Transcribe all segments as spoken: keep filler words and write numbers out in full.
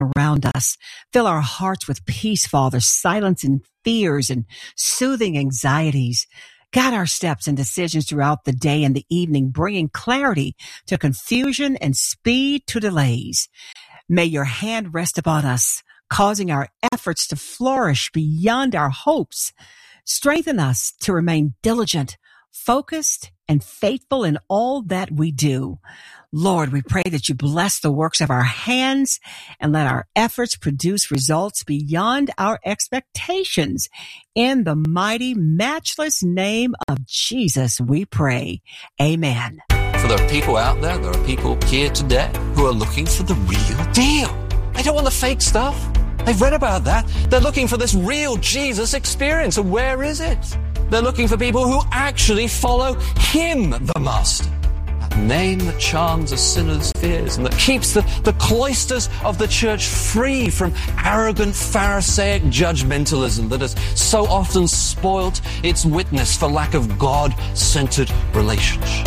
around us. Fill our hearts with peace, Father, silencing fears and soothing anxieties. Guide our steps and decisions throughout the day and the evening, bringing clarity to confusion and speed to delays. May your hand rest upon us, causing our efforts to flourish beyond our hopes. Strengthen us to remain diligent, focused, and faithful in all that we do. Lord, we pray that you bless the works of our hands and let our efforts produce results beyond our expectations. In the mighty, matchless name of Jesus, we pray. Amen. For there are people out there, there are people here today who are looking for the real deal. They don't want the fake stuff. They've read about that. They're looking for this real Jesus experience. And where is it? They're looking for people who actually follow him, the Master. That name that charms a sinner's fears and that keeps the, the cloisters of the church free from arrogant Pharisaic judgmentalism that has so often spoilt its witness for lack of God-centered relationships.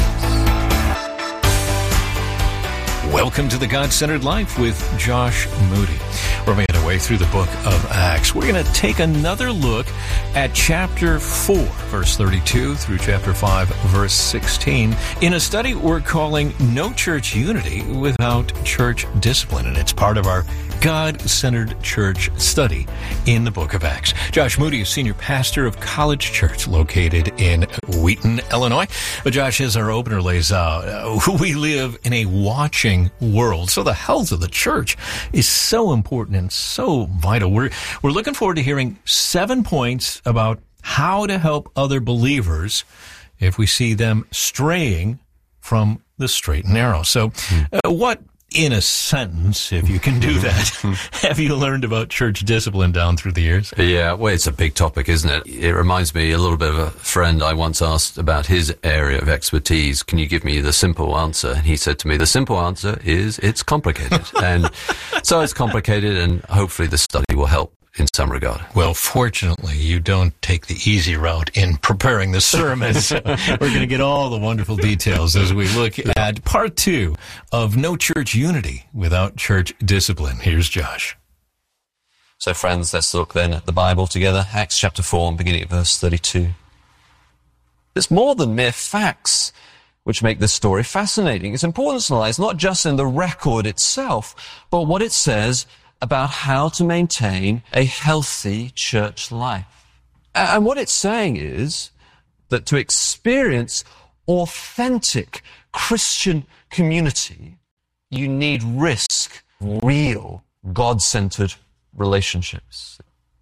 Welcome to the God-Centered Life with Josh Moody. We're making our way through the book of Acts. We're going to take another look at chapter four, verse thirty-two, through chapter five, verse sixteen, in a study we're calling No Church Unity Without Church Discipline, and it's part of our God-Centered Church study in the book of Acts. Josh Moody is senior pastor of College Church located in Wheaton, Illinois. But Josh, as our opener lays out, uh, we live in a watching world, so the health of the church is so important and so vital. We're we're looking forward to hearing seven points about how to help other believers if we see them straying from the straight and narrow. So, uh, what, in a sentence, if you can do that, have you learned about church discipline down through the years? Yeah, well, it's a big topic, isn't it? It reminds me a little bit of a friend I once asked about his area of expertise. Can you give me the simple answer? And he said to me, the simple answer is it's complicated. And so it's complicated, and hopefully the study will help in some regard. Well, fortunately, you don't take the easy route in preparing the sermon. So we're going to get all the wonderful details as we look at part two of No Church Unity Without Church Discipline. Here's Josh. So, friends, let's look then at the Bible together. Acts chapter four, beginning at verse thirty-two. It's more than mere facts which make this story fascinating. Its importance lies not just in the record itself, but what it says about how to maintain a healthy church life. And what it's saying is that to experience authentic Christian community, you need risk, real God-centered relationships.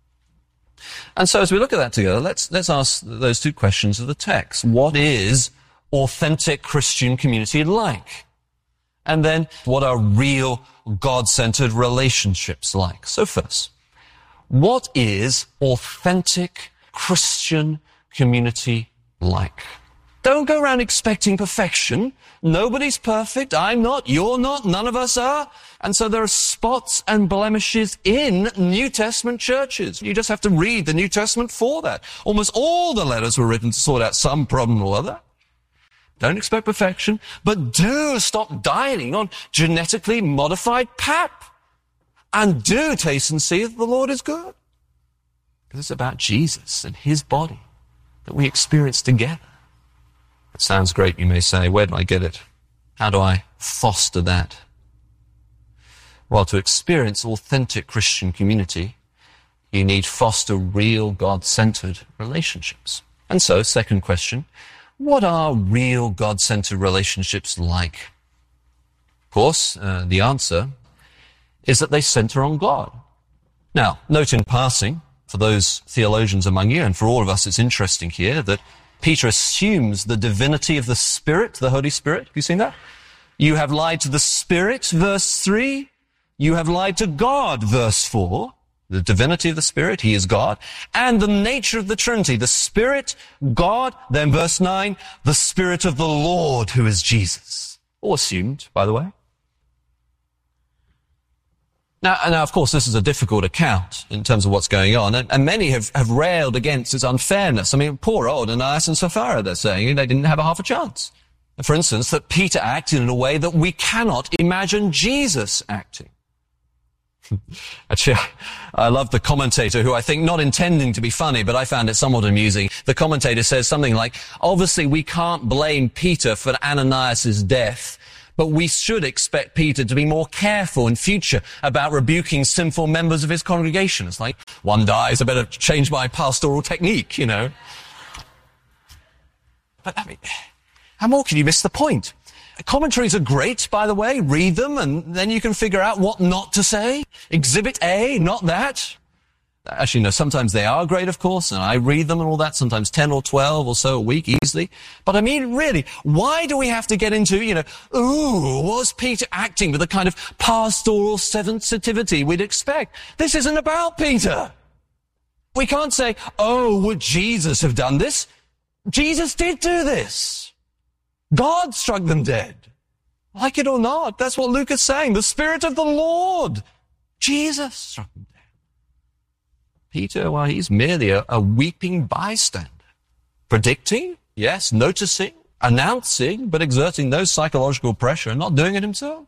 And so as we look at that together, let's, let's ask those two questions of the text. What is authentic Christian community like? And then, what are real God-centered relationships like? So first, what is authentic Christian community like? Don't go around expecting perfection. Nobody's perfect. I'm not. You're not. None of us are. And so there are spots and blemishes in New Testament churches. You just have to read the New Testament for that. Almost all the letters were written to sort out some problem or other. Don't expect perfection, but do stop dining on genetically modified pap. And do taste and see that the Lord is good. Because it's about Jesus and his body that we experience together. It sounds great, you may say. Where do I get it? How do I foster that? Well, to experience authentic Christian community, you need foster real God-centered relationships. And so, second question, what are real God-centered relationships like? Of course, uh, the answer is that they center on God. Now, note in passing, for those theologians among you, and for all of us, it's interesting here that Peter assumes the divinity of the Spirit, the Holy Spirit. Have you seen that? You have lied to the Spirit, verse three. You have lied to God, verse four. The divinity of the Spirit, he is God. And the nature of the Trinity, the Spirit, God, then verse nine, the Spirit of the Lord, who is Jesus. All assumed, by the way. Now, now, of course, this is a difficult account in terms of what's going on, and, and many have, have railed against its unfairness. I mean, poor old Ananias and Sapphira, they're saying, they didn't have a half a chance. For instance, that Peter acted in a way that we cannot imagine Jesus acting. Actually, I love the commentator who I think, not intending to be funny, but I found it somewhat amusing. The commentator says something like, obviously we can't blame Peter for Ananias' death, but we should expect Peter to be more careful in future about rebuking sinful members of his congregation. It's like, one dies, I better change my pastoral technique, you know. But, I mean, how more can you miss the point? Commentaries are great, by the way. Read them, and then you can figure out what not to say. Exhibit A, not that. Actually, no, sometimes they are great, of course, and I read them and all that, sometimes ten or twelve or so a week easily. But I mean, really, why do we have to get into, you know, ooh, was Peter acting with the kind of pastoral sensitivity we'd expect? This isn't about Peter. We can't say, oh, would Jesus have done this? Jesus did do this. God struck them dead. Like it or not, that's what Luke is saying. The Spirit of the Lord, Jesus, struck them dead. Peter, well, he's merely a, a weeping bystander. Predicting, yes, noticing, announcing, but exerting no psychological pressure and not doing it himself.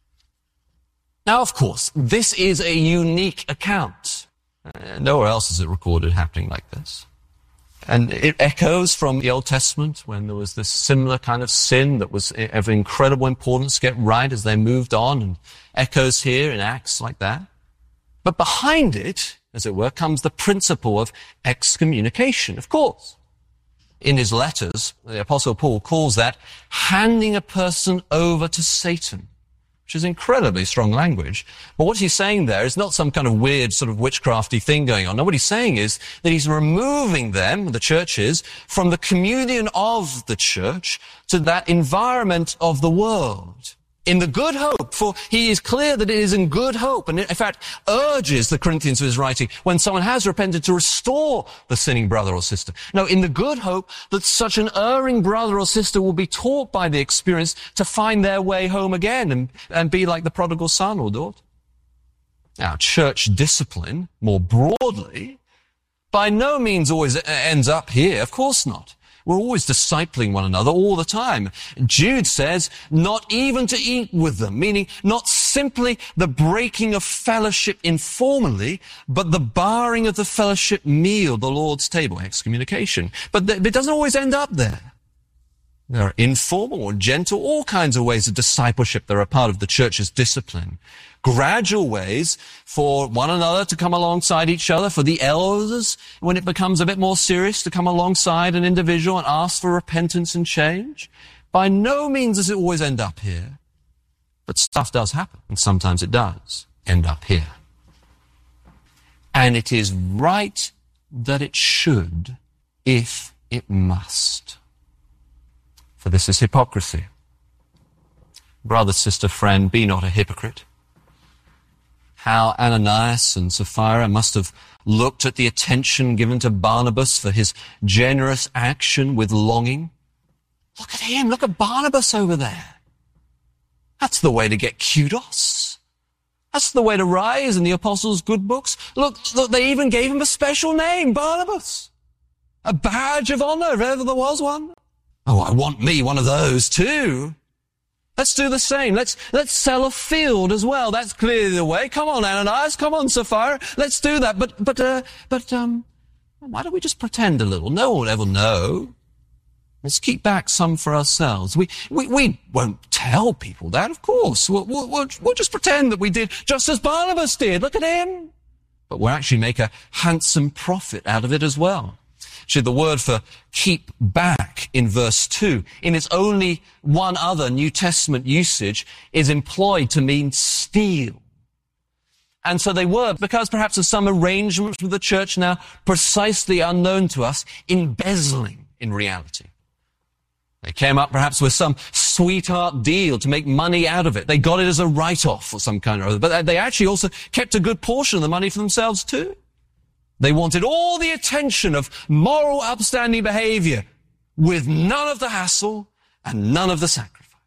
Now, of course, this is a unique account. Uh, nowhere else is it recorded happening like this. And it echoes from the Old Testament when there was this similar kind of sin that was of incredible importance to get right as they moved on, and echoes here in Acts like that. But behind it, as it were, comes the principle of excommunication, of course. In his letters, the Apostle Paul calls that handing a person over to Satan, which is incredibly strong language. But what he's saying there is not some kind of weird sort of witchcrafty thing going on. No, what he's saying is that he's removing them, the churches, from the communion of the church to that environment of the world. In the good hope, for he is clear that it is in good hope, and in fact urges the Corinthians of his writing, when someone has repented, to restore the sinning brother or sister. No, in the good hope that such an erring brother or sister will be taught by the experience to find their way home again and, and be like the prodigal son or daughter. Now, church discipline, more broadly, by no means always ends up here. Of course not. We're always discipling one another all the time. Jude says, not even to eat with them, meaning not simply the breaking of fellowship informally, but the barring of the fellowship meal, the Lord's table, excommunication. But th- it doesn't always end up there. There are informal or gentle, all kinds of ways of discipleship that are a part of the church's discipline. Gradual ways for one another to come alongside each other, for the elders, when it becomes a bit more serious, to come alongside an individual and ask for repentance and change. By no means does it always end up here. But stuff does happen, and sometimes it does end up here. And it is right that it should, if it must. For this is hypocrisy. Brother, sister, friend, be not a hypocrite. How Ananias and Sapphira must have looked at the attention given to Barnabas for his generous action with longing. Look at him, look at Barnabas over there. That's the way to get kudos. That's the way to rise in the apostles' good books. Look, look, they even gave him a special name, Barnabas. A badge of honor, if ever there was one. Oh, I want me one of those too. Let's do the same. Let's, let's sell a field as well. That's clearly the way. Come on, Ananias. Come on, Sapphira. Let's do that. But, but, uh, but, um, why don't we just pretend a little? No one will ever know. Let's keep back some for ourselves. We, we, we won't tell people that, of course. We'll, we'll, we'll, we'll just pretend that we did just as Barnabas did. Look at him. But we'll actually make a handsome profit out of it as well. Actually, the word for keep back in verse two, in its only one other New Testament usage, is employed to mean steal. And so they were, because perhaps of some arrangement with the church now precisely unknown to us, embezzling in reality. They came up perhaps with some sweetheart deal to make money out of it. They got it as a write-off or some kind or other. But they actually also kept a good portion of the money for themselves too. They wanted all the attention of moral, upstanding behavior with none of the hassle and none of the sacrifice.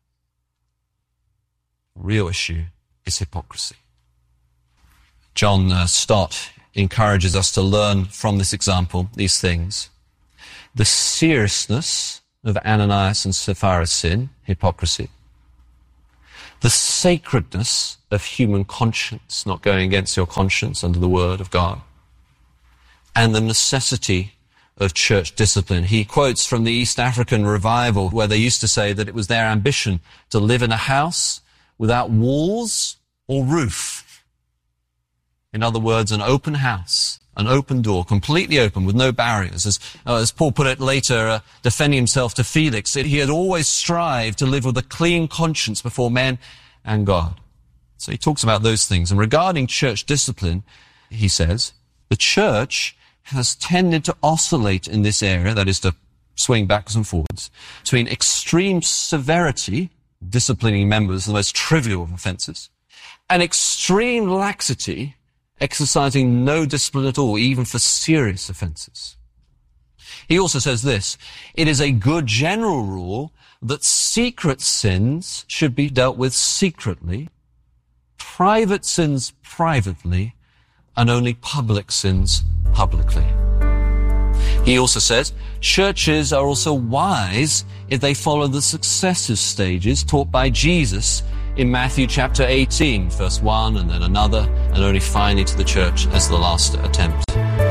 The real issue is hypocrisy. John uh, Stott encourages us to learn from this example these things. The seriousness of Ananias and Sapphira's sin, hypocrisy. the sacredness of human conscience, not going against your conscience under the word of God, and the necessity of church discipline. He quotes from the East African revival, where they used to say that it was their ambition to live in a house without walls or roof. In other words, an open house, an open door, completely open with no barriers. As, uh, as Paul put it later, uh, defending himself to Felix, he had always strived to live with a clean conscience before men and God. So he talks about those things. And regarding church discipline, he says, the church has tended to oscillate in this area, that is to swing backwards and forwards, between extreme severity, disciplining members of the most trivial of offenses, and extreme laxity, exercising no discipline at all, even for serious offenses. He also says this, it is a good general rule that secret sins should be dealt with secretly, private sins privately, and only public sins publicly. He also says, churches are also wise if they follow the successive stages taught by Jesus in Matthew chapter eighteen, verse one, and then another, and only finally to the church as the last attempt.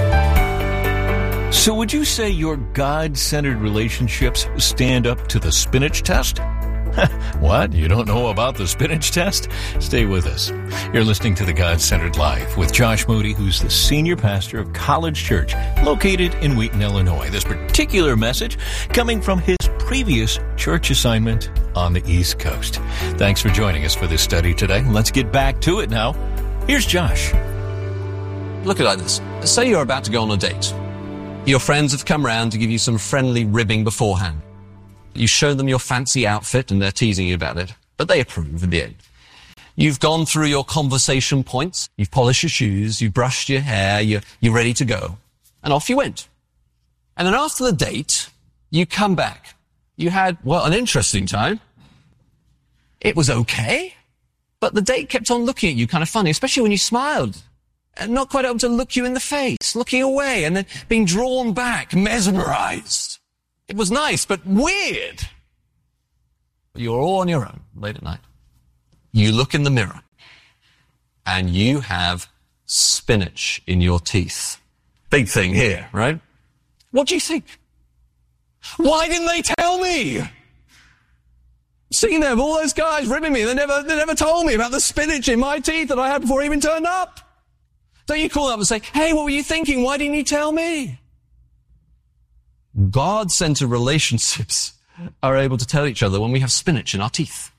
So would you say your God-centered relationships stand up to the spinach test? What? You don't know about the spinach test? Stay with us. You're listening to The God-Centered Life with Josh Moody, who's the senior pastor of College Church, located in Wheaton, Illinois. This particular message coming from his previous church assignment on the East Coast. Thanks for joining us for this study today. Let's get back to it now. Here's Josh. Look at it like this. Say you're about to go on a date. Your friends have come round to give you some friendly ribbing beforehand. You show them your fancy outfit and they're teasing you about it, but they approve in the end. You've gone through your conversation points, you've polished your shoes, you've brushed your hair, you're, you're ready to go. And off you went. And then after the date, you come back. You had, well, an interesting time. It was okay, but the date kept on looking at you kind of funny, especially when you smiled. And not quite able to look you in the face, looking away, and then being drawn back, mesmerized. It was nice, but weird. You were all on your own late at night. You look in the mirror, and you have spinach in your teeth. Big thing here, right? What do you think? Why didn't they tell me? Sitting there with all those guys ribbing me, they never, they never told me about the spinach in my teeth that I had before I even turned up. Don't you call up and say, hey, what were you thinking? Why didn't you tell me? God-centered relationships are able to tell each other when we have spinach in our teeth.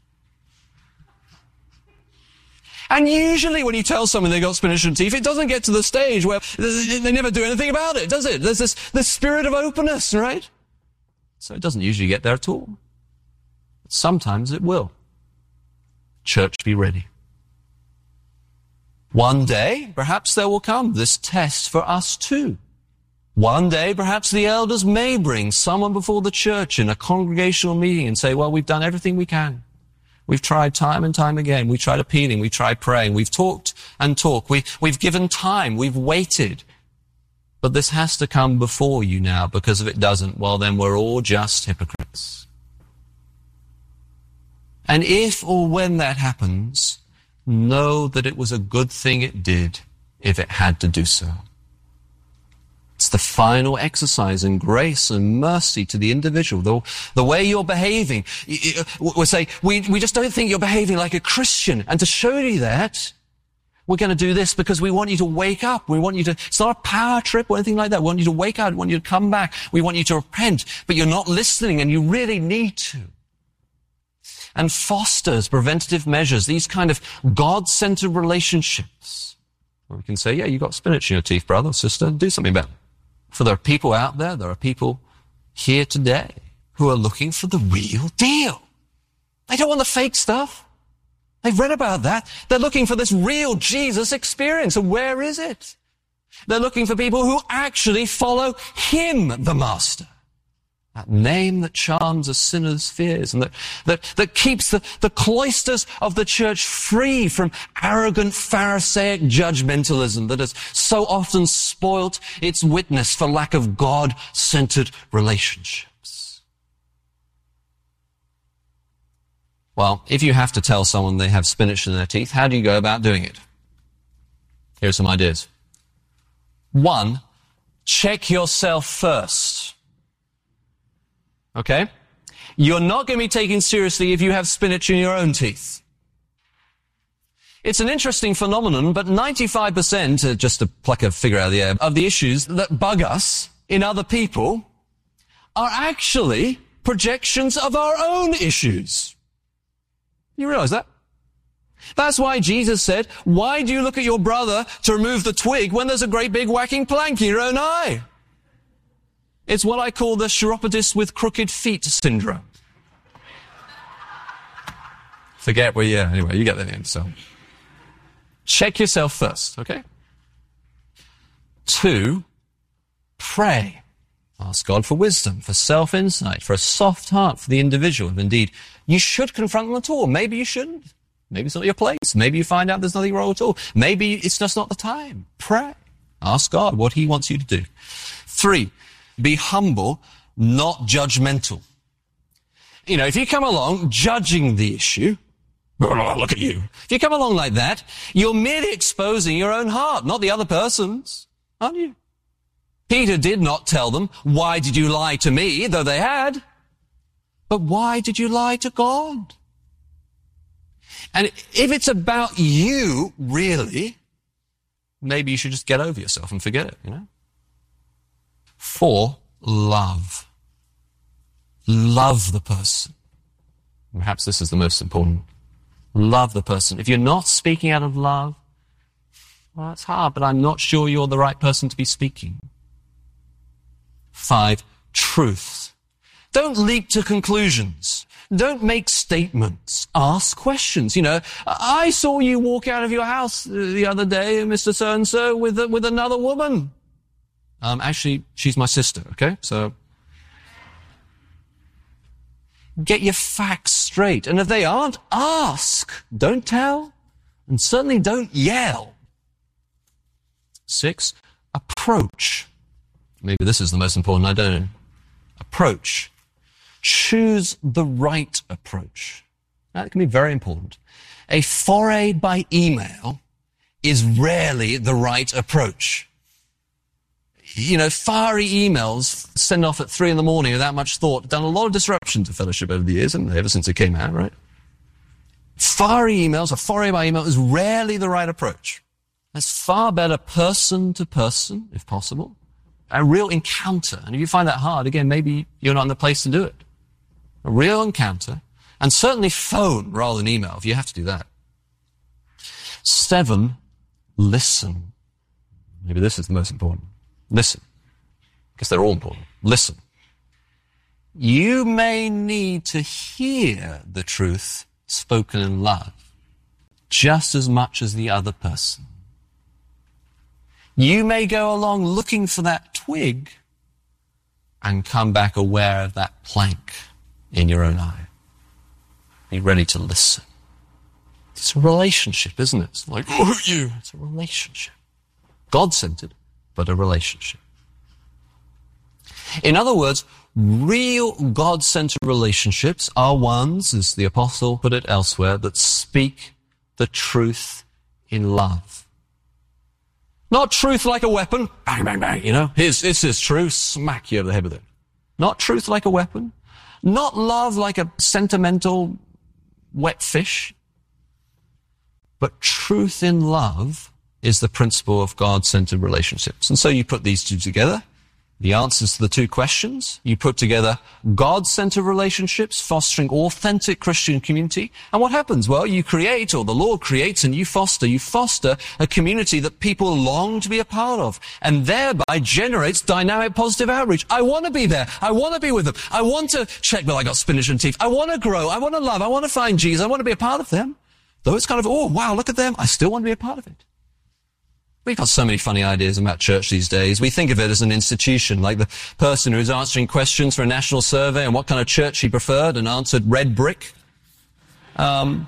And usually when you tell someone they got spinach in teeth, it doesn't get to the stage where they never do anything about it, does it? There's this, this spirit of openness, right? So it doesn't usually get there at all. But sometimes it will. Church, be ready. One day, perhaps there will come this test for us too. One day, perhaps the elders may bring someone before the church in a congregational meeting and say, well, we've done everything we can. We've tried time and time again. We've tried appealing. We've tried praying. We've talked and talked. We, we've given time. We've waited. But this has to come before you now, because if it doesn't, well, then we're all just hypocrites. And if or when that happens, know that it was a good thing it did if it had to do so. It's the final exercise in grace and mercy to the individual. The, the way you're behaving, we'll say, we, we just don't think you're behaving like a Christian. And to show you that, we're going to do this because we want you to wake up. We want you to, it's not a power trip or anything like that. We want you to wake up. We want you to come back. We want you to repent. But you're not listening and you really need to. And fosters preventative measures, these kind of God-centered relationships. Where we can say, yeah, you got spinach in your teeth, brother, sister, do something about it. For there are people out there, there are people here today who are looking for the real deal. They don't want the fake stuff. They've read about that. They're looking for this real Jesus experience. And where is it? They're looking for people who actually follow Him, the Master. That name that charms a sinner's fears and that, that, that keeps the, the cloisters of the church free from arrogant Pharisaic judgmentalism that has so often spoilt its witness for lack of God-centered relationships. Well, if you have to tell someone they have spinach in their teeth, how do you go about doing it? Here are some ideas. One, check yourself first. Okay? You're not going to be taken seriously if you have spinach in your own teeth. It's an interesting phenomenon, but ninety-five percent, uh, just to pluck a figure out of the air, of the issues that bug us in other people are actually projections of our own issues. You realize that? That's why Jesus said, why do you look at your brother to remove the twig when there's a great big whacking plank in your own eye? It's what I call the chiropodist with crooked feet syndrome. Forget where, yeah, anyway, you get the name, so. Check yourself first, okay? Two, pray. Ask God for wisdom, for self-insight, for a soft heart for the individual. If indeed you should confront them at all. Maybe you shouldn't. Maybe it's not your place. Maybe you find out there's nothing wrong at all. Maybe it's just not the time. Pray. Ask God what he wants you to do. Three, be humble, not judgmental. You know, if you come along judging the issue, oh, look at you. If you come along like that, you're merely exposing your own heart, not the other person's, aren't you? Peter did not tell them, why did you lie to me, though they had. But why did you lie to God? And if it's about you, really, maybe you should just get over yourself and forget it, you know? Four, love. Love the person. Perhaps this is the most important. Love the person. If you're not speaking out of love, well, it's hard, but I'm not sure you're the right person to be speaking. Five, truth. Don't leap to conclusions. Don't make statements. Ask questions. You know, I saw you walk out of your house the other day, Mister So-and-so, with, with another woman. Um, actually, she's my sister, okay? So, get your facts straight. And if they aren't, ask. Don't tell. And certainly don't yell. Six, approach. Maybe this is the most important, I don't know. Approach. Choose the right approach. That can be very important. A foray by email is rarely the right approach. You know, fiery emails sent off at three in the morning without much thought, done a lot of disruption to fellowship over the years, haven't they, ever since it came out, right? Fiery emails, a foray by email, is rarely the right approach. That's far better person to person, if possible. A real encounter. And if you find that hard, again, maybe you're not in the place to do it. A real encounter. And certainly phone rather than email, if you have to do that. Seven, listen. Maybe this is the most important. Listen. Because they're all important. Listen. You may need to hear the truth spoken in love just as much as the other person. You may go along looking for that twig and come back aware of that plank in your own eye. Be ready to listen. It's a relationship, isn't it? It's like, oh, you. It's a relationship. God-centered, but a relationship. In other words, real God-centered relationships are ones, as the apostle put it elsewhere, that speak the truth in love. Not truth like a weapon, bang, bang, bang, you know. Here's, this is truth, smack you over the head with it. Not truth like a weapon. Not love like a sentimental wet fish. But truth in love is the principle of God-centered relationships. And so you put these two together, the answers to the two questions. You put together God-centered relationships, fostering authentic Christian community. And what happens? Well, you create, or the Lord creates, and you foster. You foster a community that people long to be a part of, and thereby generates dynamic positive outreach. I want to be there. I want to be with them. I want to check, well, I got spinach and teeth. I want to grow. I want to love. I want to find Jesus. I want to be a part of them. Though it's kind of, oh, wow, look at them. I still want to be a part of it. We've got so many funny ideas about church these days. We think of it as an institution, like the person who's answering questions for a national survey on what kind of church he preferred and answered red brick. Um,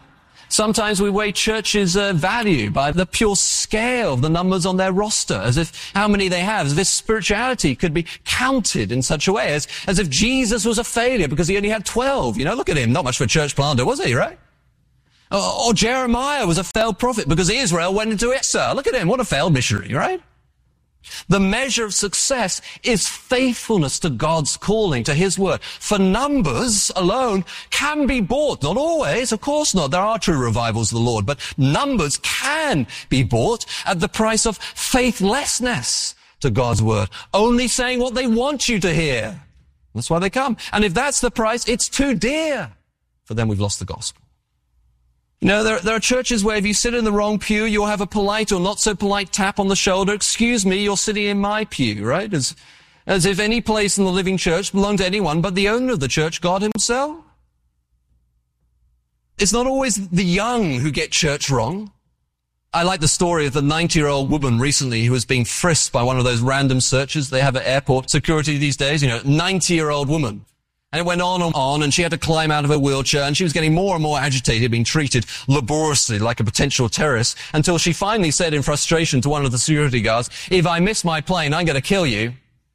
Sometimes we weigh churches' uh, value by the pure scale of the numbers on their roster, as if how many they have, as if spirituality could be counted in such a way, as, as if Jesus was a failure because he only had twelve. You know, look at him, not much of a church planter, was he, right? Or, or Jeremiah was a failed prophet because Israel went into exile. Look at him, what a failed missionary, right? The measure of success is faithfulness to God's calling, to his word. For numbers alone can be bought. Not always, of course not. There are true revivals of the Lord, but numbers can be bought at the price of faithlessness to God's word. Only saying what they want you to hear. That's why they come. And if that's the price, it's too dear. For them, we've lost the gospel. You know, there, there are churches where if you sit in the wrong pew, you'll have a polite or not so polite tap on the shoulder. Excuse me, you're sitting in my pew, right? As, as if any place in the living church belonged to anyone but the owner of the church, God himself. It's not always the young who get church wrong. I like the story of the ninety-year-old woman recently who was being frisked by one of those random searches they have at airport security these days. You know, ninety-year-old woman. And it went on and on, and she had to climb out of her wheelchair, and she was getting more and more agitated, being treated laboriously like a potential terrorist, until she finally said in frustration to one of the security guards, if I miss my plane, I'm going to kill you.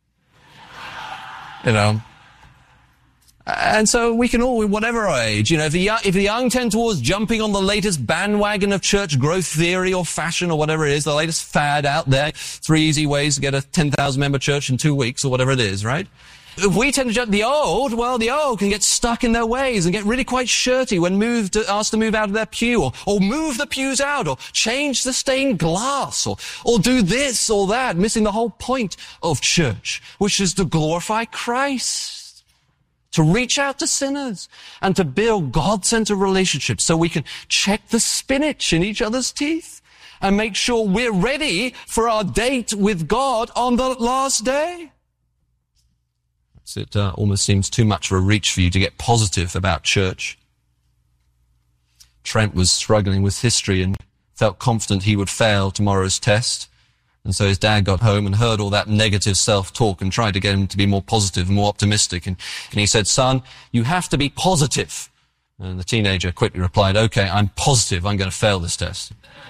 You know. And so we can all, whatever our age, you know, if the, young, if the young tend towards jumping on the latest bandwagon of church growth theory or fashion or whatever it is, the latest fad out there, three easy ways to get a ten thousand member church in two weeks or whatever it is, right? If we tend to judge the old, well, the old can get stuck in their ways and get really quite shirty when moved, asked to move out of their pew, or, or move the pews out, or change the stained glass, or, or do this or that, missing the whole point of church, which is to glorify Christ, to reach out to sinners, and to build God-centered relationships so we can check the spinach in each other's teeth and make sure we're ready for our date with God on the last day. It uh, almost seems too much of a reach for you to get positive about church. Trent was struggling with history and felt confident he would fail tomorrow's test. And so his dad got home and heard all that negative self-talk and tried to get him to be more positive and more optimistic. And, and he said, son, you have to be positive. And the teenager quickly replied, okay, I'm positive I'm going to fail this test.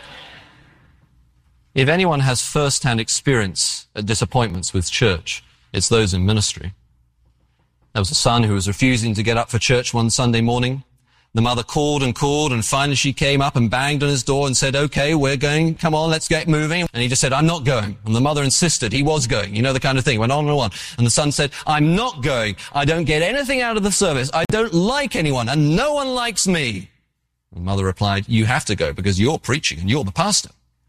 If anyone has first-hand experience at disappointments with church, it's those in ministry. There was a son who was refusing to get up for church one Sunday morning. The mother called and called, and finally she came up and banged on his door and said, okay, we're going, come on, let's get moving. And he just said, I'm not going. And the mother insisted he was going. You know the kind of thing, went on and on. And the son said, I'm not going. I don't get anything out of the service. I don't like anyone, and no one likes me. And the mother replied, you have to go because you're preaching and you're the pastor.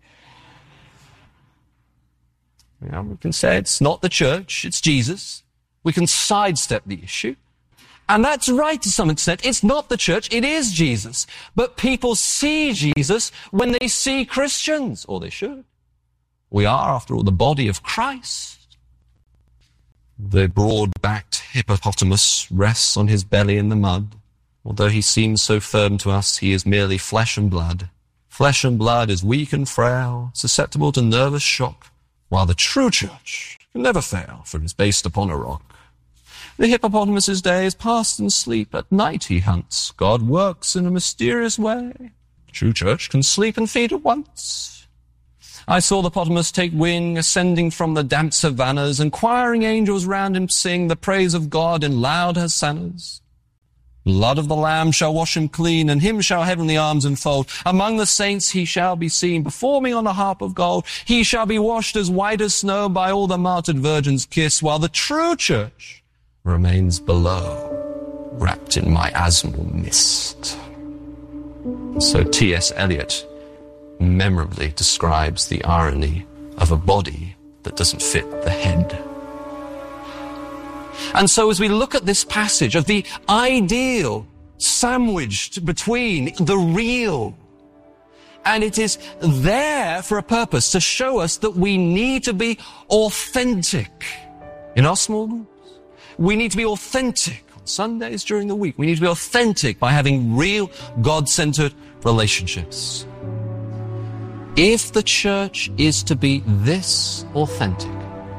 You know, we can say it's not the church, it's Jesus. We can sidestep the issue. And that's right to some extent. It's not the church, it is Jesus. But people see Jesus when they see Christians, or they should. We are, after all, the body of Christ. The broad-backed hippopotamus rests on his belly in the mud. Although he seems so firm to us, he is merely flesh and blood. Flesh and blood is weak and frail, susceptible to nervous shock, while the true church can never fail, for it is based upon a rock. The hippopotamus's day is passed in sleep. At night he hunts. God works in a mysterious way. True church can sleep and feed at once. I saw the hippopotamus take wing, ascending from the damp savannas, and choiring angels round him sing the praise of God in loud hosannas. Blood of the Lamb shall wash him clean, and him shall heavenly arms enfold. Among the saints he shall be seen, performing on a harp of gold. He shall be washed as white as snow by all the martyred virgins' kiss, while the true church remains below, wrapped in miasmal mist. And so T S Eliot memorably describes the irony of a body that doesn't fit the head. And so as we look at this passage of the ideal sandwiched between the real, and it is there for a purpose to show us that we need to be authentic in our small groups. We need to be authentic on Sundays during the week. We need to be authentic by having real God-centered relationships. If the church is to be this authentic,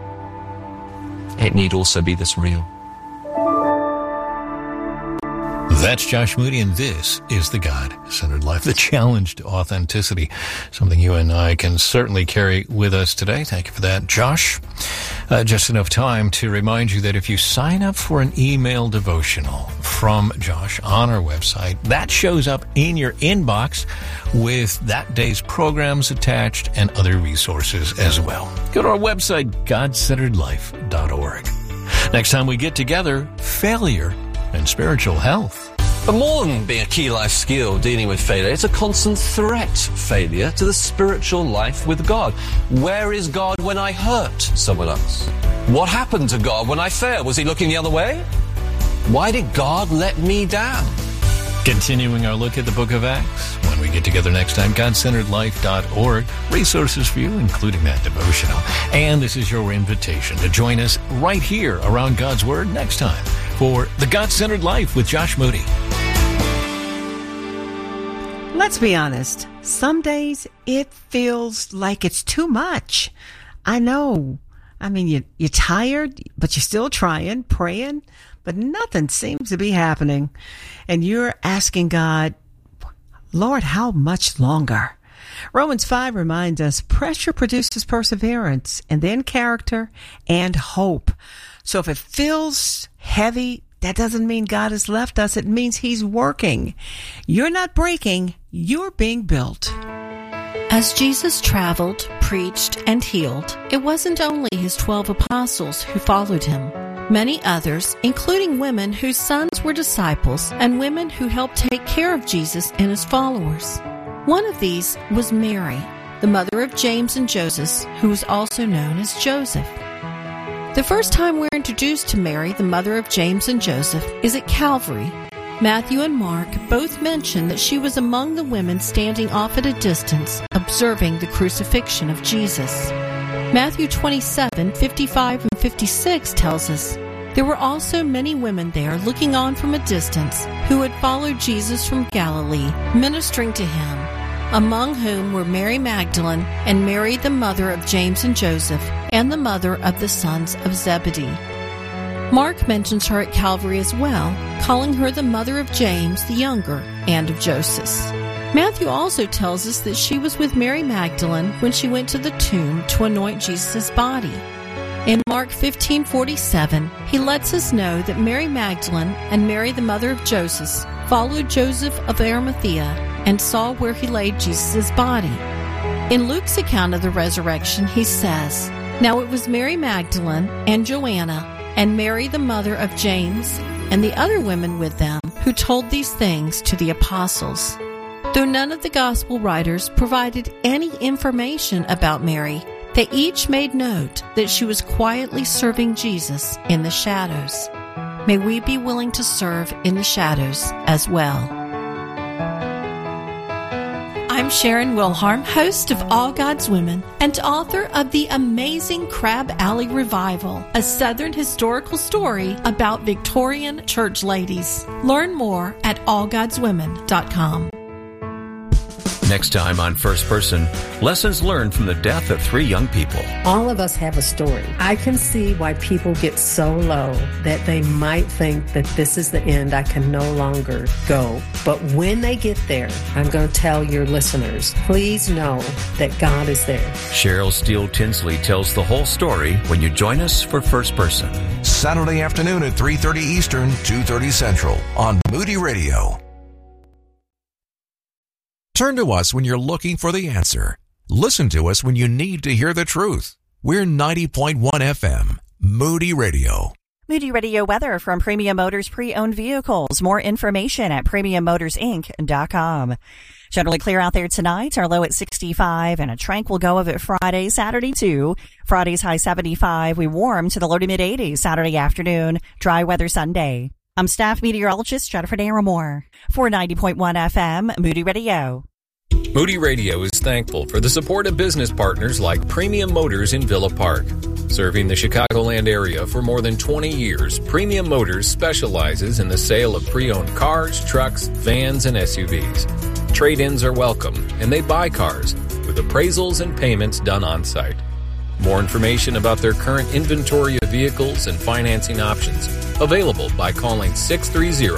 it need also be this real. That's Josh Moody, and this is the God-Centered Life, the challenge to authenticity, something you and I can certainly carry with us today. Thank you for that, Josh. Uh, just enough time to remind you that if you sign up for an email devotional from Josh on our website, that shows up in your inbox with that day's programs attached and other resources as well. Go to our website, god centered life dot org. Next time we get together, failure and spiritual health. But more than being a key life skill dealing with failure, it's a constant threat, failure, to the spiritual life with God. Where is God when I hurt someone else? What happened to God when I failed? Was he looking the other way? Why did God let me down? Continuing our look at the book of Acts when we get together next time, god centered life dot org. Resources for you, including that devotional. And this is your invitation to join us right here around God's Word next time for The God-Centered Life with Josh Moody. Let's be honest. Some days it feels like it's too much. I know. I mean, you, you're tired, but you're still trying, praying, but nothing seems to be happening. And you're asking God, Lord, how much longer? Romans five reminds us pressure produces perseverance and then character and hope. So if it feels heavy, that doesn't mean God has left us. It means he's working. You're not breaking. You're being built. As Jesus traveled, preached, and healed, it wasn't only his twelve apostles who followed him. Many others, including women whose sons were disciples and women who helped take care of Jesus and his followers. One of these was Mary, the mother of James and Joseph, who was also known as Joseph. The first time we're introduced to Mary, the mother of James and Joseph, is at Calvary. Matthew and Mark both mention that she was among the women standing off at a distance, observing the crucifixion of Jesus. Matthew twenty-seven, fifty-five and fifty-six tells us, there were also many women there looking on from a distance who had followed Jesus from Galilee, ministering to him, among whom were Mary Magdalene and Mary the mother of James and Joseph and the mother of the sons of Zebedee. Mark mentions her at Calvary as well, calling her the mother of James the younger and of Joseph. Matthew also tells us that she was with Mary Magdalene when she went to the tomb to anoint Jesus' body. In Mark fifteen forty-seven, he lets us know that Mary Magdalene and Mary the mother of Joseph followed Joseph of Arimathea and saw where he laid Jesus' body. In Luke's account of the resurrection, he says, now it was Mary Magdalene and Joanna and Mary the mother of James and the other women with them who told these things to the apostles. Though none of the gospel writers provided any information about Mary, they each made note that she was quietly serving Jesus in the shadows. May we be willing to serve in the shadows as well. I'm Sharon Wilharm, host of All God's Women and author of the amazing Crab Alley Revival, a Southern historical story about Victorian church ladies. Learn more at all gods women dot com. Next time on First Person, lessons learned from the death of three young people. All of us have a story. I can see why people get so low that they might think that this is the end, I can no longer go. But when they get there, I'm going to tell your listeners, please know that God is there. Cheryl Steele Tinsley tells the whole story when you join us for First Person. Saturday afternoon at three thirty Eastern, two thirty Central on Moody Radio. Turn to us when you're looking for the answer. Listen to us when you need to hear the truth. We're ninety point one F M, Moody Radio. Moody Radio weather from Premium Motors Pre-Owned Vehicles. More information at premium motors inc dot com. Generally clear out there tonight. Our low at sixty-five and a tranquil go of it Friday, Saturday too. Friday's high seventy-five. We warm to the low to mid eighties Saturday afternoon. Dry weather Sunday. I'm staff meteorologist Jennifer Naramore for ninety point one F M, Moody Radio. Moody Radio is thankful for the support of business partners like Premium Motors in Villa Park. Serving the Chicagoland area for more than twenty years, Premium Motors specializes in the sale of pre-owned cars, trucks, vans, and S U Vs. Trade-ins are welcome, and they buy cars, with appraisals and payments done on-site. More information about their current inventory of vehicles and financing options available by calling six three zero,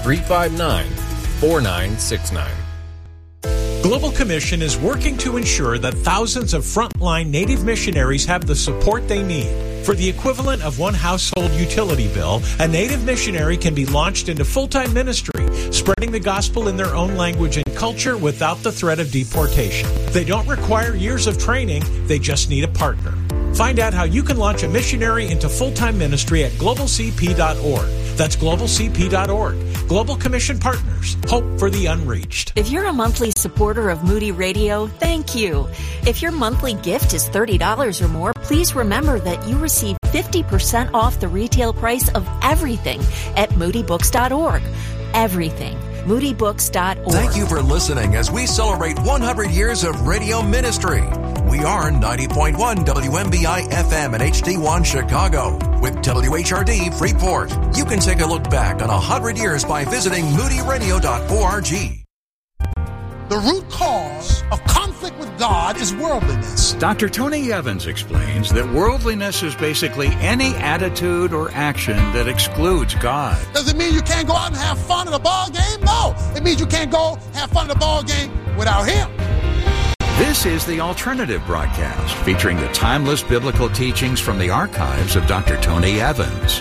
three five nine, four nine six nine. Global Commission is working to ensure that thousands of frontline Native missionaries have the support they need. For the equivalent of one household utility bill, a Native missionary can be launched into full-time ministry, spreading the gospel in their own language and culture without the threat of deportation. They don't require years of training, they just need a partner. Find out how you can launch a missionary into full-time ministry at global c p dot org. That's global c p dot org. Global Commission Partners. Hope for the unreached. If you're a monthly supporter of Moody Radio, thank you. If your monthly gift is thirty dollars or more, please remember that you receive fifty percent off the retail price of everything at moody books dot org. Everything. moody books dot org. Thank you for listening as we celebrate one hundred years of radio ministry. We are ninety point one W M B I F M and H D one Chicago with W H R D Freeport. You can take a look back on one hundred years by visiting moody radio dot org. The root cause of conflict with God is worldliness. Doctor Tony Evans explains that worldliness is basically any attitude or action that excludes God. Does it mean you can't go out and have fun at a ball game? No. It means you can't go have fun at a ball game without Him. This is the Alternative Broadcast, featuring the timeless biblical teachings from the archives of Doctor Tony Evans.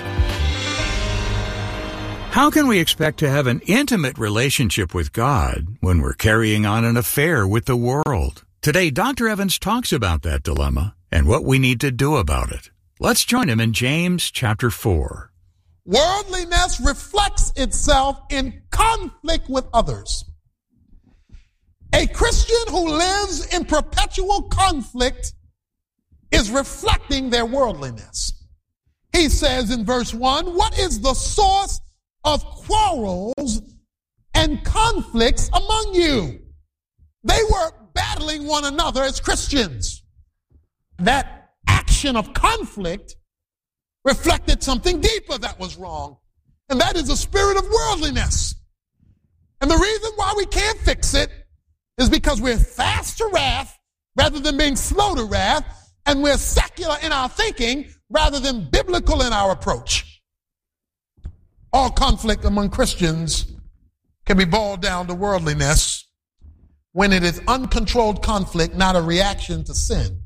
How can we expect to have an intimate relationship with God when we're carrying on an affair with the world? Today, Doctor Evans talks about that dilemma and what we need to do about it. Let's join him in James chapter four. Worldliness reflects itself in conflict with others. A Christian who lives in perpetual conflict is reflecting their worldliness. He says in verse one, what is the source of quarrels and conflicts among you? They were battling one another as Christians. That action of conflict reflected something deeper that was wrong, and that is the spirit of worldliness. And the reason why we can't fix it is because we're fast to wrath rather than being slow to wrath, and we're secular in our thinking rather than biblical in our approach. All conflict among Christians can be boiled down to worldliness when it is uncontrolled conflict, not a reaction to sin.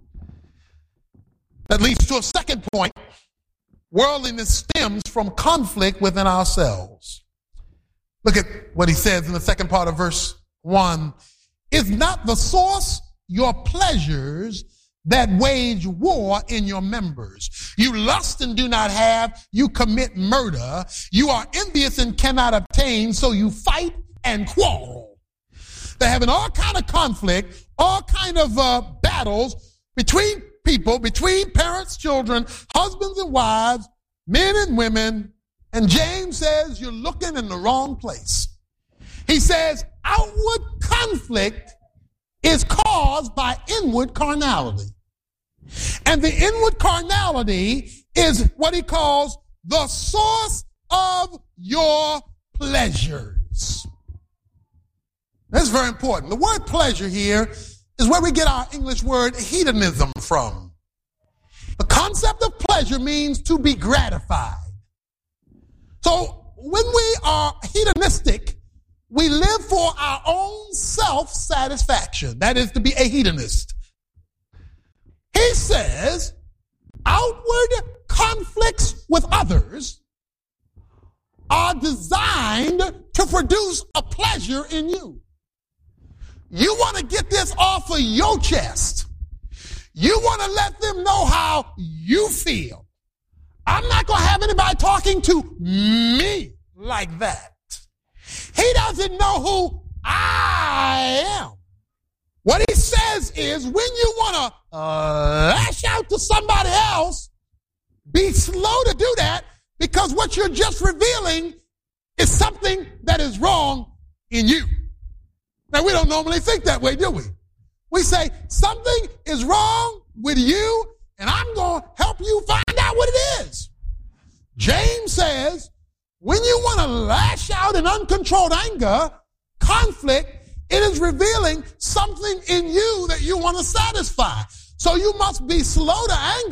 That leads to a second point. Worldliness stems from conflict within ourselves. Look at what he says in the second part of verse one. Is not the source your pleasures that wage war in your members? You lust and do not have, you commit murder. You are envious and cannot obtain, so you fight and quarrel. They're having all kind of conflict, all kind of uh, battles between people, between parents, children, husbands and wives, men and women. And James says you're looking in the wrong place. He says outward conflict is caused by inward carnality. And the inward carnality is what he calls the source of your pleasures. That's very important. The word pleasure here is where we get our English word hedonism from. The concept of pleasure means to be gratified. So when we are hedonistic, we live for our own self-satisfaction. That is to be a hedonist. He says outward conflicts with others are designed to produce a pleasure in you. You want to get this off of your chest. You want to let them know how you feel. I'm not going to have anybody talking to me like that. He doesn't know who I am. What he says is when you want to uh, lash out to somebody else, be slow to do that, because what you're just revealing is something that is wrong in you. Now, we don't normally think that way, do we? We say something is wrong with you, and I'm going to help you find out what it is. James says, when you want to lash out in uncontrolled anger, conflict, it is revealing something in you that you want to satisfy. So you must be slow to anger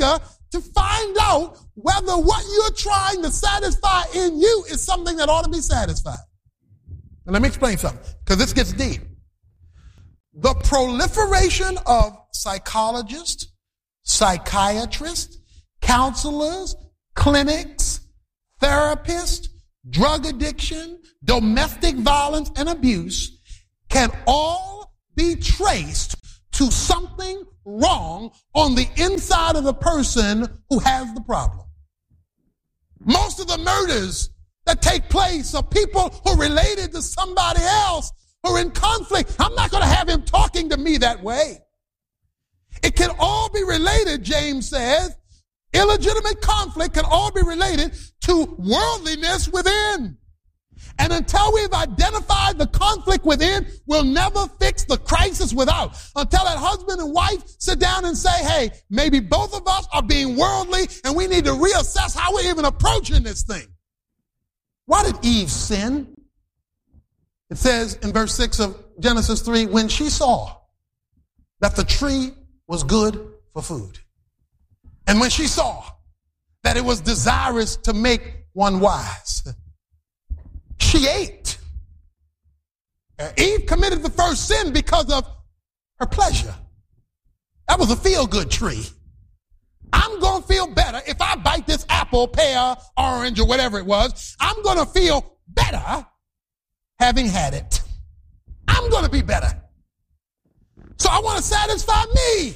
to find out whether what you're trying to satisfy in you is something that ought to be satisfied. And let me explain something, because this gets deep. The proliferation of psychologists, psychiatrists, counselors, clinics, therapists, drug addiction, domestic violence, and abuse can all be traced to something wrong on the inside of the person who has the problem. Most of the murders that take place are people who are related to somebody else who are in conflict. I'm not going to have him talking to me that way. It can all be related, James says. Illegitimate conflict can all be related to worldliness within. And until we've identified the conflict within, we'll never fix the crisis without. Until that husband and wife sit down and say, hey, maybe both of us are being worldly and we need to reassess how we're even approaching this thing. Why did Eve sin? It says in verse six of Genesis three, when she saw that the tree was good for food, and when she saw that it was desirous to make one wise, she ate. Eve committed the first sin because of her pleasure. That was a feel-good tree. I'm going to feel better if I bite this apple, pear, orange, or whatever it was. I'm going to feel better having had it. I'm going to be better. So I want to satisfy me.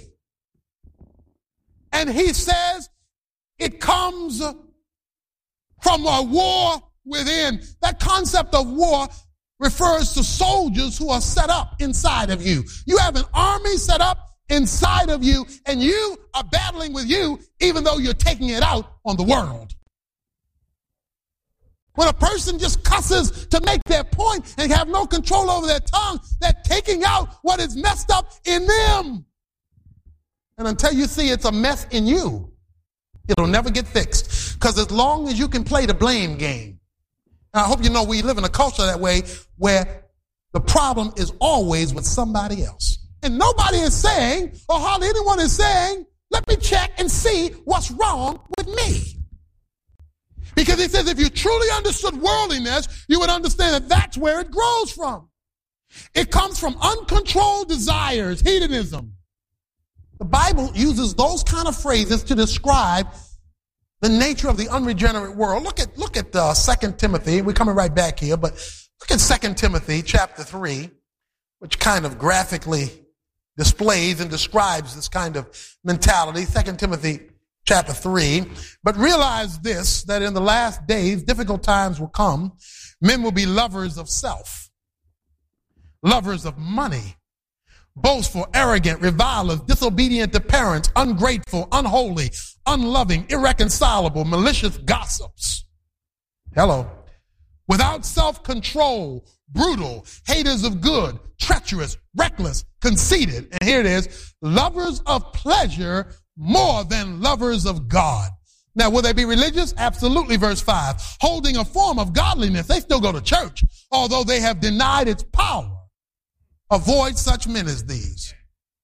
And he says it comes from a war within. That concept of war refers to soldiers who are set up inside of you. You have an army set up inside of you, and you are battling with you even though you're taking it out on the world. When a person just cusses to make their point and have no control over their tongue, they're taking out what is messed up in them. And until you see it's a mess in you, it'll never get fixed. Because as long as you can play the blame game, and I hope you know we live in a culture that way where the problem is always with somebody else. And nobody is saying, or hardly anyone is saying, let me check and see what's wrong with me. Because he says if you truly understood worldliness, you would understand that that's where it grows from. It comes from uncontrolled desires, hedonism. The Bible uses those kind of phrases to describe the nature of the unregenerate world. Look at, look at uh, Second Timothy. We're coming right back here, but look at Second Timothy chapter three, which kind of graphically displays and describes this kind of mentality. Second Timothy chapter three. But realize this, that in the last days, difficult times will come. Men will be lovers of self, lovers of money, boastful, arrogant, revilers, disobedient to parents, ungrateful, unholy, unloving, irreconcilable, malicious gossips. Hello. Without self-control, brutal, haters of good, treacherous, reckless, conceited. And here it is, lovers of pleasure more than lovers of God. Now, will they be religious? Absolutely, verse five. Holding a form of godliness. They still go to church, although they have denied its power. Avoid such men as these.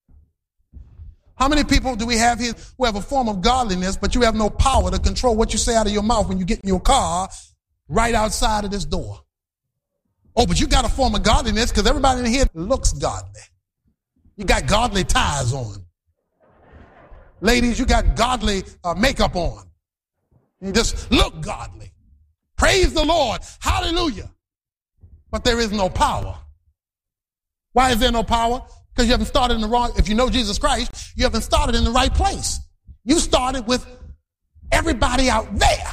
How many people do we have here who have a form of godliness, but you have no power to control what you say out of your mouth when you get in your car right outside of this door? Oh, but you got a form of godliness because everybody in here looks godly. You got godly ties on. Ladies, you got godly uh, makeup on. You just look godly. Praise the Lord. Hallelujah. But there is no power. Why is there no power? Because you haven't started in the wrong, if you know Jesus Christ, you haven't started in the right place. You started with everybody out there.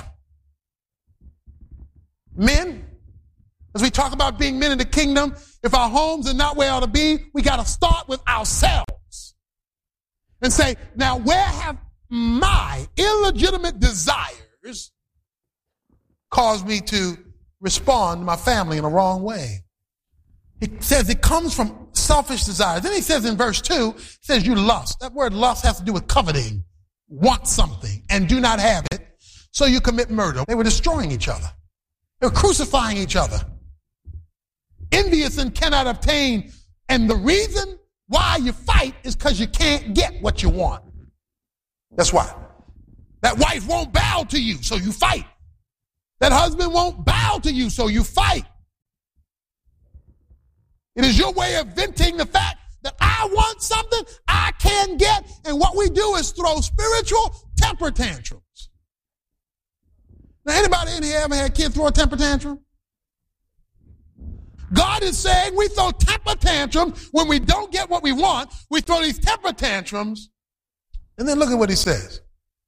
Men, as we talk about being men in the kingdom, if our homes are not where they ought to be, we got to start with ourselves. And say, now where have my illegitimate desires caused me to respond to my family in a wrong way? It says it comes from selfish desires. Then he says in verse two, he says you lust. That word lust has to do with coveting, want something, and do not have it, so you commit murder. They were destroying each other. They were crucifying each other. Envious and cannot obtain. And the reason why you fight is because you can't get what you want. That's why. That wife won't bow to you, so you fight. That husband won't bow to you, so you fight. It is your way of venting the fact that I want something I can get, and what we do is throw spiritual temper tantrums. Now, anybody in here ever had kids throw a temper tantrum? God is saying we throw temper tantrums when we don't get what we want. We throw these temper tantrums, and then look at what he says.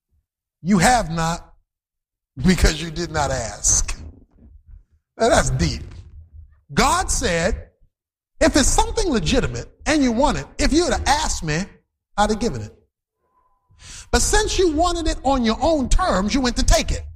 You have not because you did not ask. Now, that's deep. God said, if it's something legitimate and you want it, if you would have asked me, I'd have given it. But since you wanted it on your own terms, you went to take it.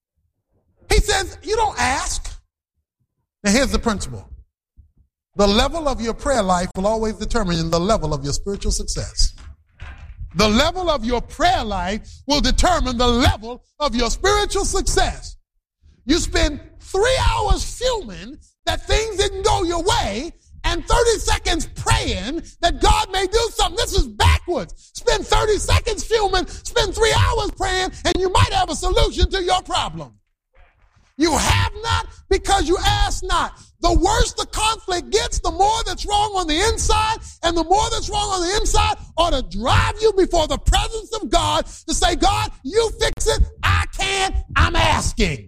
He says, you don't ask. Now here's the principle. The level of your prayer life will always determine the level of your spiritual success. The level of your prayer life will determine the level of your spiritual success. You spend three hours fuming that things didn't go your way, and thirty seconds praying that God may do something. This is backwards. Spend thirty seconds fuming, spend three hours praying, and you might have a solution to your problem. You have not because you ask not. The worse the conflict gets, the more that's wrong on the inside, and the more that's wrong on the inside ought to drive you before the presence of God to say, God, you fix it. I can't. I'm asking.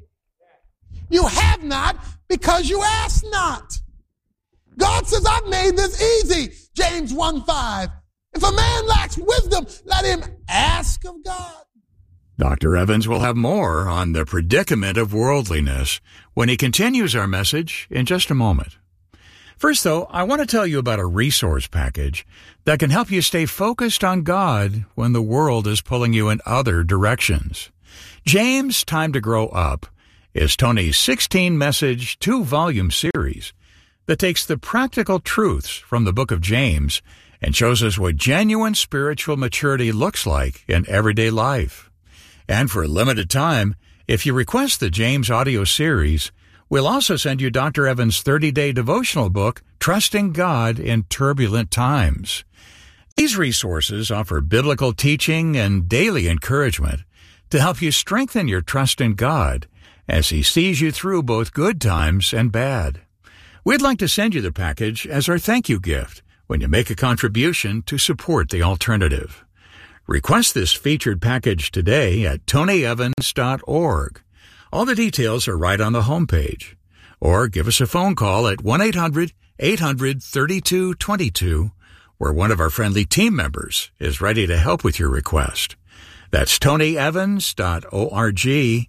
You have not because you ask not. God says, I've made this easy. James one five. If a man lacks wisdom, let him ask of God. Doctor Evans will have more on the predicament of worldliness when he continues our message in just a moment. First, though, I want to tell you about a resource package that can help you stay focused on God when the world is pulling you in other directions. James, Time to Grow Up is Tony's sixteen-message, two-volume series that takes the practical truths from the book of James and shows us what genuine spiritual maturity looks like in everyday life. And for a limited time, if you request the James audio series, we'll also send you Doctor Evans' thirty-day devotional book, Trusting God in Turbulent Times. These resources offer biblical teaching and daily encouragement to help you strengthen your trust in God as He sees you through both good times and bad. We'd like to send you the package as our thank you gift when you make a contribution to support the alternative. Request this featured package today at tony evans dot org. All the details are right on the homepage. Or give us a phone call at one eight hundred eight hundred thirty-two twenty-two, where one of our friendly team members is ready to help with your request. That's tony evans dot org,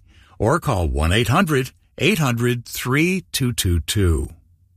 or call one eight hundred eight hundred three two two two.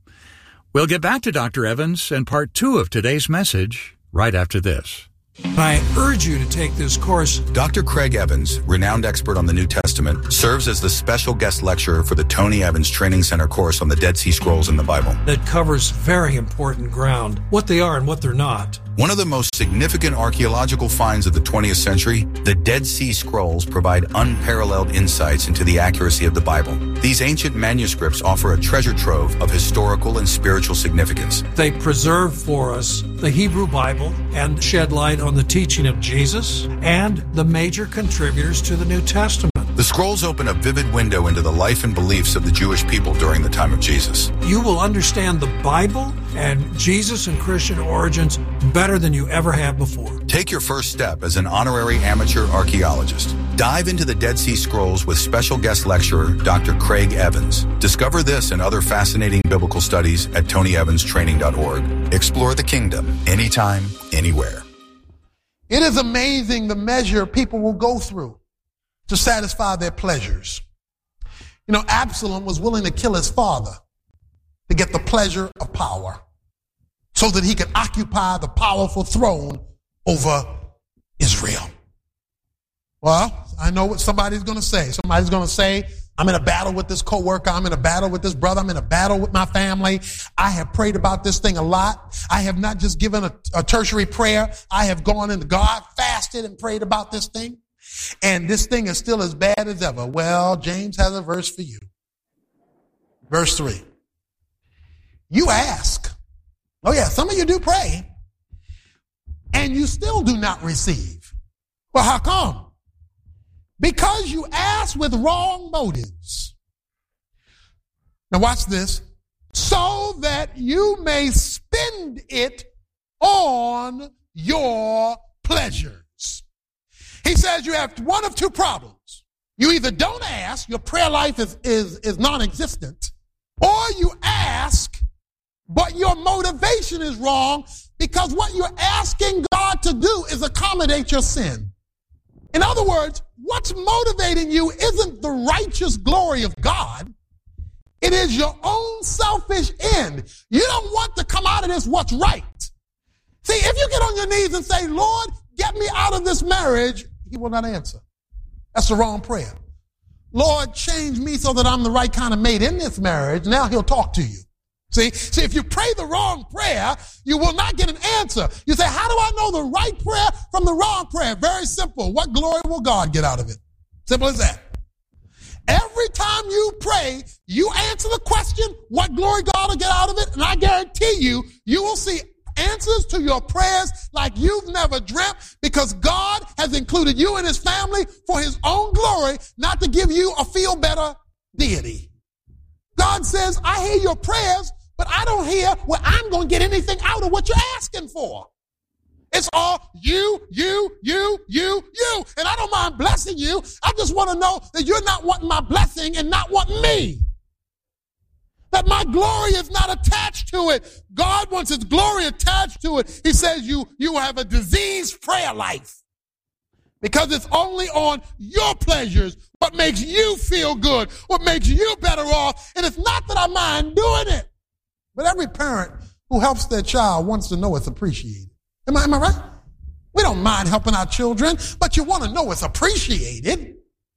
We'll get back to Doctor Evans and part two of today's message right after this. I urge you to take this course. Doctor Craig Evans, renowned expert on the New Testament, serves as the special guest lecturer for the Tony Evans Training Center course on the Dead Sea Scrolls in the Bible. That covers very important ground, what they are and what they're not. One of the most significant archaeological finds of the twentieth century, the Dead Sea Scrolls provide unparalleled insights into the accuracy of the Bible. These ancient manuscripts offer a treasure trove of historical and spiritual significance. They preserve for us the Hebrew Bible and shed light on the teaching of Jesus and the major contributors to the New Testament. The scrolls open a vivid window into the life and beliefs of the Jewish people during the time of Jesus. You will understand the Bible and Jesus and Christian origins better than you ever have before. Take your first step as an honorary amateur archaeologist. Dive into the Dead Sea Scrolls with special guest lecturer Doctor Craig Evans. Discover this and other fascinating biblical studies at tony evans training dot org. Explore the kingdom anytime, anywhere. It is amazing the measure people will go through to satisfy their pleasures. You know, Absalom was willing to kill his father to get the pleasure of power so that he could occupy the powerful throne over Israel. Well, I know what somebody's going to say. Somebody's going to say, I'm in a battle with this coworker. I'm in a battle with this brother. I'm in a battle with my family. I have prayed about this thing a lot. I have not just given a, a tertiary prayer. I have gone into God, fasted, and prayed about this thing. And this thing is still as bad as ever. Well, James has a verse for you. Verse three. You ask. Oh yeah, some of you do pray. And you still do not receive. Well, how come? because you ask with wrong motives. Now watch this. So that you may spend it on your pleasures. He says you have one of two problems. You either don't ask, your prayer life is, is, is non-existent, or you ask, but your motivation is wrong because what you're asking God to do is accommodate your sin. In other words, what's motivating you isn't the righteous glory of God. It is your own selfish end. You don't want to come out of this what's right. See, if you get on your knees and say, Lord, get me out of this marriage, he will not answer. That's the wrong prayer. Lord, change me so that I'm the right kind of mate in this marriage. Now he'll talk to you. See, see, if you pray the wrong prayer, you will not get an answer. You say, how do I know the right prayer from the wrong prayer? Very simple. What glory will God get out of it? Simple as that. Every time you pray, you answer the question, what glory God will get out of it? And I guarantee you, you will see answers to your prayers like you've never dreamt, because God has included you and his family for his own glory, not to give you a feel better deity. God says, I hear your prayers, but I don't hear where I'm going to get anything out of what you're asking for. It's all you, you, you, you, you. And I don't mind blessing you. I just want to know that you're not wanting my blessing and not wanting me. That my glory is not attached to it. God wants his glory attached to it. He says you, you have a diseased prayer life because it's only on your pleasures, what makes you feel good, what makes you better off. And it's not that I mind doing it. But every parent who helps their child wants to know it's appreciated. Am I, am I right? We don't mind helping our children, but you want to know it's appreciated.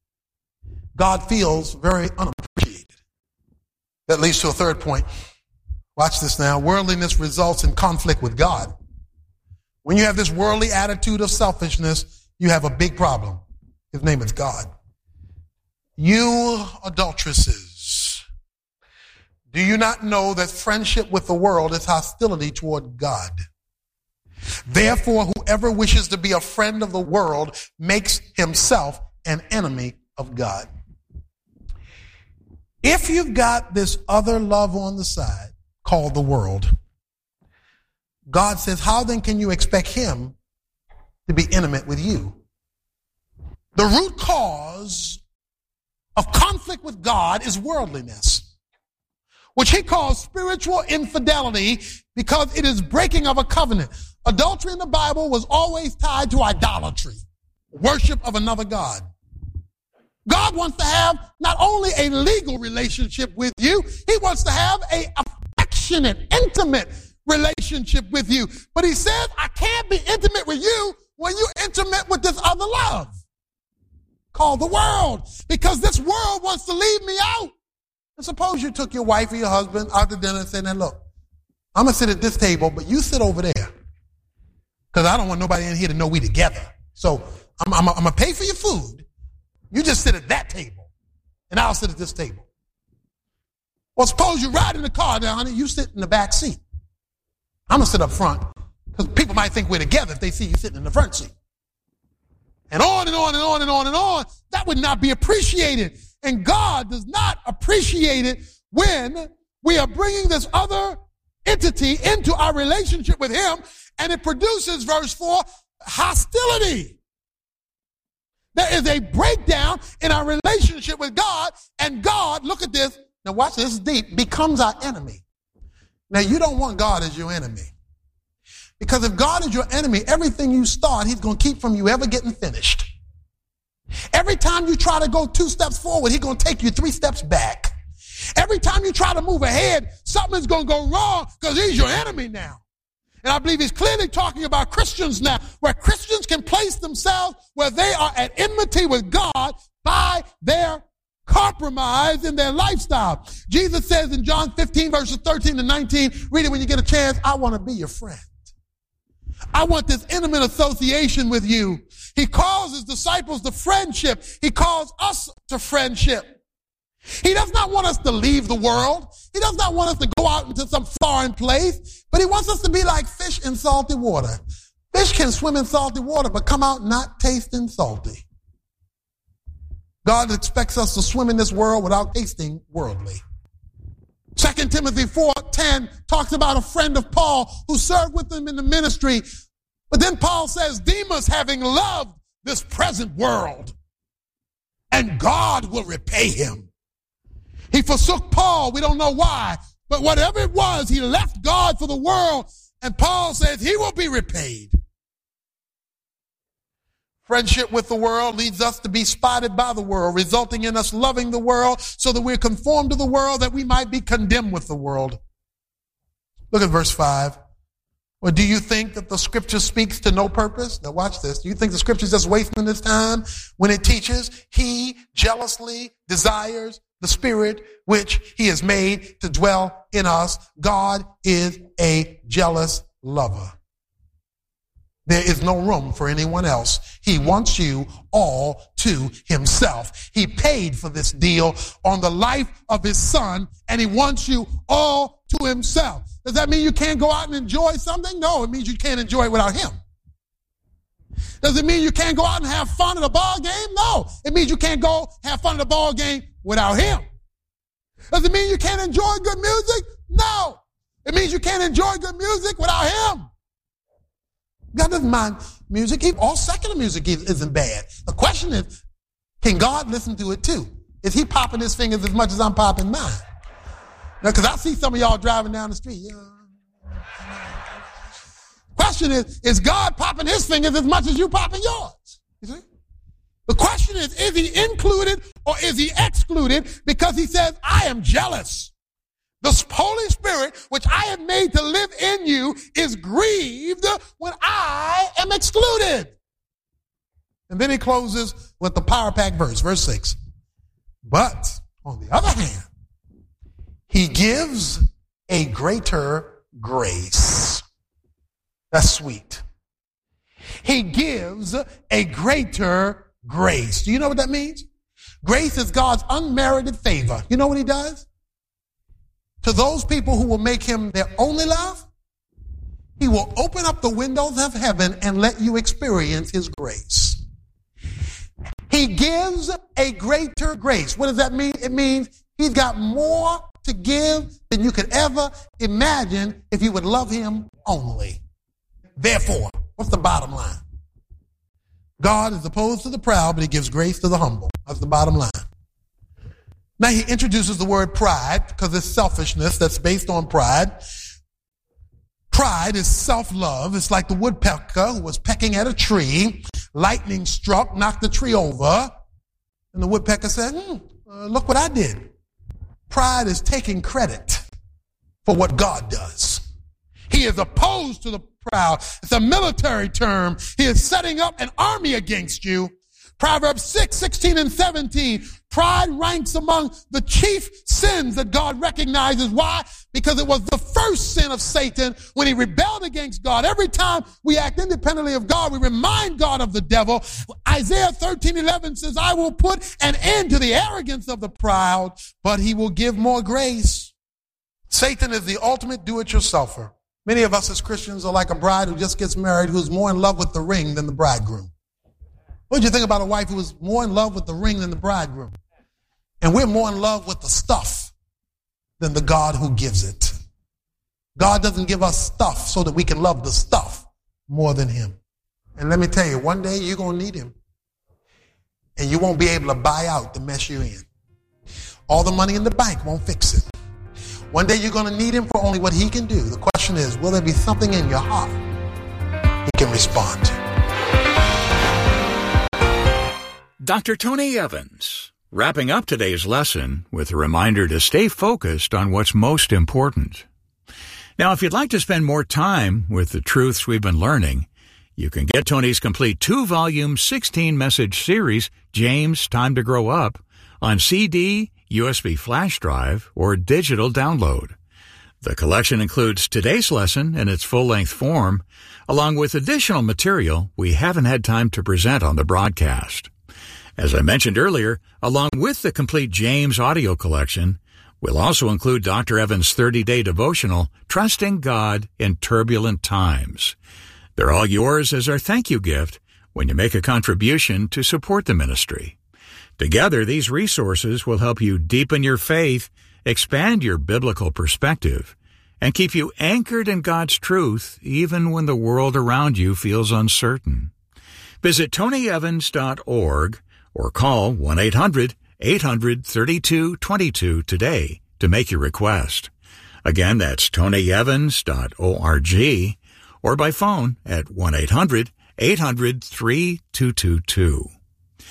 God feels very unappreciated. That leads to a third point. Watch this now. Worldliness results in conflict with God. When you have this worldly attitude of selfishness, you have a big problem. His name is God. You adulteresses, do you not know that friendship with the world is hostility toward God? Therefore, whoever wishes to be a friend of the world makes himself an enemy of God. If you've got this other love on the side called the world, God says, how then can you expect him to be intimate with you? The root cause of conflict with God is worldliness, which he calls spiritual infidelity because it is breaking of a covenant. Adultery in the Bible was always tied to idolatry, worship of another God. God wants to have not only a legal relationship with you, he wants to have a affectionate, intimate relationship with you. But he says, I can't be intimate with you when you're intimate with this other love called the world, because this world wants to leave me out. And suppose you took your wife or your husband out to dinner and said, now look, I'm going to sit at this table, but you sit over there, because I don't want nobody in here to know we together. So I'm, I'm, I'm going to pay for your food. You just sit at that table, and I'll sit at this table. Well, suppose you ride in the car now, honey, you sit in the back seat. I'm going to sit up front, because people might think we're together if they see you sitting in the front seat. And on and on and on and on and on. That would not be appreciated. And God does not appreciate it when we are bringing this other entity into our relationship with him, and it produces, verse four, hostility. There is a breakdown in our relationship with God, and God, look at this, now watch this, this is deep, becomes our enemy. Now you don't want God as your enemy. Because if God is your enemy, everything you start, he's going to keep from you ever getting finished. Every time you try to go two steps forward, he's going to take you three steps back. Every time you try to move ahead, something's going to go wrong because he's your enemy now. And I believe he's clearly talking about Christians now, where Christians can place themselves where they are at enmity with God by their compromise in their lifestyle. Jesus says in John fifteen, verses thirteen to nineteen, read it when you get a chance, I want to be your friend. I want this intimate association with you. He calls his disciples to friendship. He calls us to friendship. He does not want us to leave the world. He does not want us to go out into some foreign place, but he wants us to be like fish in salty water. Fish can swim in salty water, but come out not tasting salty. God expects us to swim in this world without tasting worldly. Second Timothy four ten talks about a friend of Paul who served with him in the ministry. But then Paul says, Demas, having loved this present world, and God will repay him. He forsook Paul. We don't know why. But whatever it was, he left God for the world. And Paul says he will be repaid. Friendship with the world leads us to be spotted by the world, resulting in us loving the world so that we're conformed to the world, that we might be condemned with the world. Look at verse five. Or do you think that the scripture speaks to no purpose? Now watch this. Do you think the scripture is just wasting its time when it teaches he jealously desires the spirit which he has made to dwell in us? God is a jealous lover. There is no room for anyone else. He wants you all to himself. He paid for this deal on the life of his son, and he wants you all to himself. Does that mean you can't go out and enjoy something? No, it means you can't enjoy it without him. Does it mean you can't go out and have fun at a ball game? No, it means you can't go have fun at a ball game without him. Does it mean you can't enjoy good music? No, it means you can't enjoy good music without him. God doesn't mind music. All secular music isn't bad. The question is, can God listen to it too? Is he popping his fingers as much as I'm popping mine? Because I see some of y'all driving down the street. Yeah. Question is, is God popping his fingers as much as you popping yours? You see? The question is, is he included or is he excluded? Because he says, I am jealous. The Holy Spirit, which I have made to live in you, is grieved when I am excluded. And then he closes with the power pack verse, verse six. But on the other hand, he gives a greater grace. That's sweet. He gives a greater grace. Do you know what that means? Grace is God's unmerited favor. You know what he does? To those people who will make him their only love, he will open up the windows of heaven and let you experience his grace. He gives a greater grace. What does that mean? It means he's got more to give than you could ever imagine if you would love him only. Therefore, what's the bottom line? God is opposed to the proud, but he gives grace to the humble. That's the bottom line. Now he introduces the word pride because it's selfishness that's based on pride. Pride is self-love. It's like the woodpecker who was pecking at a tree. Lightning struck, knocked the tree over. And the woodpecker said, hmm, uh, look what I did. Pride is taking credit for what God does. He is opposed to the proud. It's a military term. He is setting up an army against you. Proverbs six, sixteen, and seventeen. Pride ranks among the chief sins that God recognizes. Why? Because it was the first sin of Satan when he rebelled against God. Every time we act independently of God, we remind God of the devil. Isaiah thirteen, eleven says, I will put an end to the arrogance of the proud, but he will give more grace. Satan is the ultimate do-it-yourselfer. Many of us as Christians are like a bride who just gets married who's more in love with the ring than the bridegroom. What do you think about a wife who is more in love with the ring than the bridegroom? And we're more in love with the stuff than the God who gives it. God doesn't give us stuff so that we can love the stuff more than him. And let me tell you, one day you're going to need him. And you won't be able to buy out the mess you're in. All the money in the bank won't fix it. One day you're going to need him for only what he can do. The question is, will there be something in your heart he can respond to? Doctor Tony Evans, wrapping up today's lesson with a reminder to stay focused on what's most important. Now, if you'd like to spend more time with the truths we've been learning, you can get Tony's complete two-volume, sixteen-message series, James, Time to Grow Up, on C D, U S B flash drive, or digital download. The collection includes today's lesson in its full-length form, along with additional material we haven't had time to present on the broadcast. As I mentioned earlier, along with the complete James audio collection, we'll also include Doctor Evans' thirty-day devotional, Trusting God in Turbulent Times. They're all yours as our thank you gift when you make a contribution to support the ministry. Together, these resources will help you deepen your faith, expand your biblical perspective, and keep you anchored in God's truth even when the world around you feels uncertain. Visit tony evans dot org or call one eight hundred eight hundred thirty-two twenty-two today to make your request. Again, that's tony evans dot org or by phone at one eight hundred eight hundred three two two two.